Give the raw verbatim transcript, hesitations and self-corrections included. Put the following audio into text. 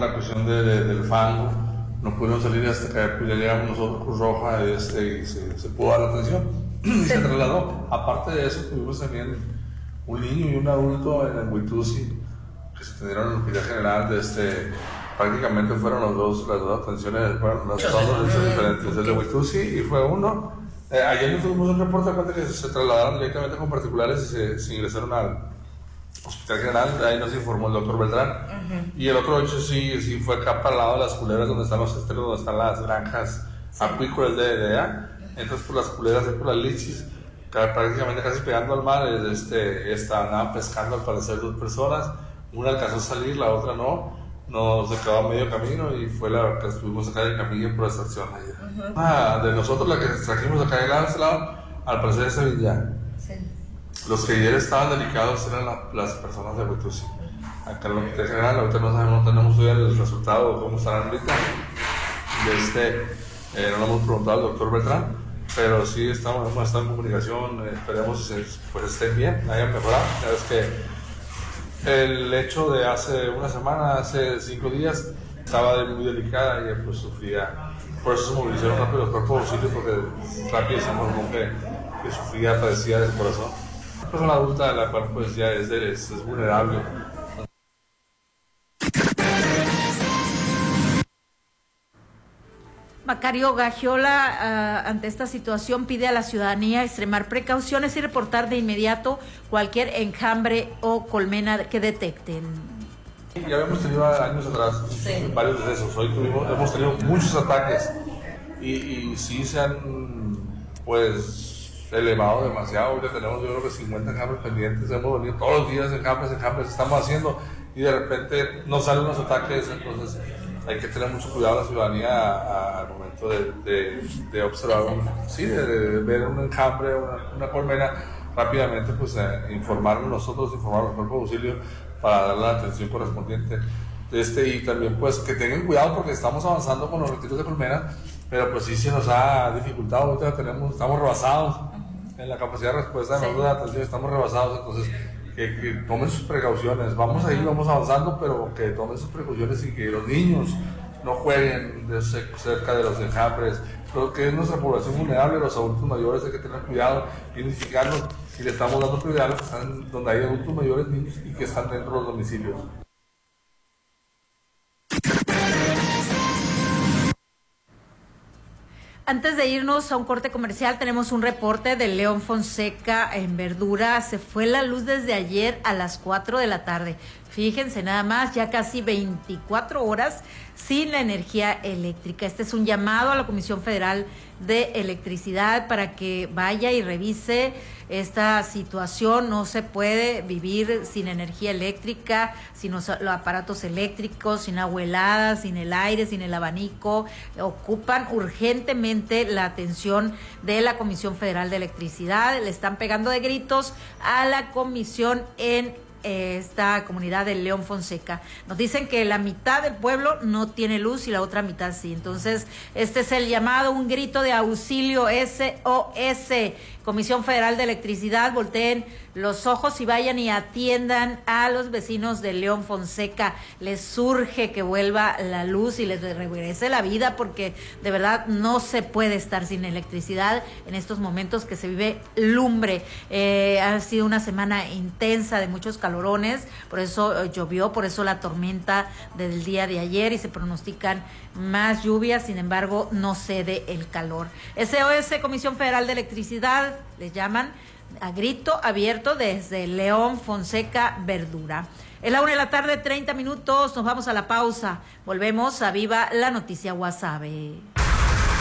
la cuestión de, de, del fango, no pudimos salir hasta que pues, ya llegamos nosotros, Cruz Roja, este, y se, se pudo dar la atención y se trasladó. Aparte de eso, tuvimos también un niño y un adulto en el Huitusi que se atendieron en el Hospital General. De este, prácticamente fueron los dos, las dos atenciones, fueron las dos diferentes. El de Huitusi y fue uno. Eh, ayer nos tuvimos un reporte de cuenta que se, se trasladaron directamente con particulares y se, se ingresaron al Hospital General. Ahí nos informó el doctor Beltrán. Uh-huh. Y el otro hecho sí, sí fue acá para el lado de las culeras donde están los esteros, donde están las granjas sí. acuícolas de, de allá. Entonces por las culeras, por las lichis, prácticamente casi pegando al mar, este, estaban pescando al parecer dos personas. Una alcanzó a salir, la otra no. Nos quedó a medio camino y fue la que estuvimos acá en Camilla por extracción allá. Uh-huh. Ah, de nosotros la que trajimos acá de lado, lado al parecer es Sevilla. Sí. Los que ayer estaban delicados eran la, las personas de Huitusi. Acá en el Hospital General, ahorita no sabemos, no tenemos todavía el resultado, cómo estarán ahorita. Este, eh, no lo hemos preguntado al doctor Beltrán, pero sí estamos, hemos estado en comunicación, eh, esperemos que pues, estén bien, hayan mejorado. Ya ves que el hecho de hace una semana, hace cinco días, estaba muy delicada y pues sufría. Por eso se movilizaron rápido los cuerpos de auxilio, porque rápido se informó que, que sufría, padecía del corazón. Una persona adulta, la cual pues ya es, es, es vulnerable. Macario Gagiola, uh, ante esta situación, pide a la ciudadanía extremar precauciones y reportar de inmediato cualquier enjambre o colmena que detecten. Ya habíamos tenido años atrás sí. varios de esos. Hoy tuvimos, hemos tenido muchos ataques y, y sí se han pues elevado demasiado. Hoy tenemos yo creo que cincuenta enjambres pendientes. Hemos venido todos los días enjambres, enjambres, estamos haciendo y de repente nos salen los ataques. Entonces hay que tener mucho cuidado la ciudadanía al momento de, de, de observar, un, sí, de, de ver un enjambre, una, una colmena, rápidamente pues eh, informarnos nosotros, informar al cuerpo de auxilio para dar la atención correspondiente. Este, y también pues que tengan cuidado porque estamos avanzando con los retiros de colmena, pero pues sí se nos ha dificultado, ahorita tenemos, estamos rebasados en la capacidad de respuesta de nosotros de atención, estamos rebasados, entonces Que, que tomen sus precauciones, vamos ahí, vamos avanzando, pero que tomen sus precauciones y que los niños no jueguen de cerca de los enjambres, pero que es nuestra población vulnerable, los adultos mayores hay que tener cuidado, identificarlos y le estamos dando prioridad a los que están donde hay adultos mayores, niños y que están dentro de los domicilios. Antes de irnos a un corte comercial, tenemos un reporte de León Fonseca en Verdura. Se fue la luz desde ayer a las cuatro de la tarde. Fíjense nada más, ya casi veinticuatro horas sin la energía eléctrica. Este es un llamado a la Comisión Federal de Electricidad para que vaya y revise esta situación. No se puede vivir sin energía eléctrica, sin los aparatos eléctricos, sin agua helada, sin el aire, sin el abanico. Ocupan urgentemente la atención de la Comisión Federal de Electricidad. Le están pegando de gritos a la comisión en esta comunidad de León Fonseca. Nos dicen que la mitad del pueblo no tiene luz y la otra mitad sí. Entonces, este es el llamado, un grito de auxilio, S O S. Comisión Federal de Electricidad, volteen los ojos y vayan y atiendan a los vecinos de León Fonseca. Les surge que vuelva la luz y les regrese la vida, porque de verdad no se puede estar sin electricidad en estos momentos que se vive lumbre. Eh, ha sido una semana intensa de muchos calorones, por eso eh, llovió, por eso la tormenta del día de ayer y se pronostican más lluvias, sin embargo no cede el calor. S O S, Comisión Federal de Electricidad, les llaman a grito abierto desde León Fonseca, Verdura. Es la una de la tarde, treinta minutos, nos vamos a la pausa. Volvemos a Viva la Noticia Guasave.